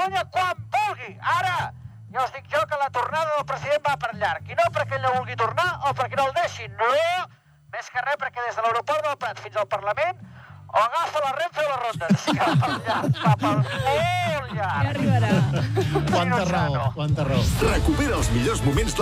Catalunya quan vulgui. Ara, ja us dic jo que la tornada del president va per llarg. I no perquè ell no vulgui tornar o perquè no el deixin. No, més que res perquè des de l'aeroport del Prat fins al Parlament o agafa la Renfe o la Ronda. Cap al llarg, cap al molt llarg. Ja arribarà. Quanta raó. Recupera els millors moments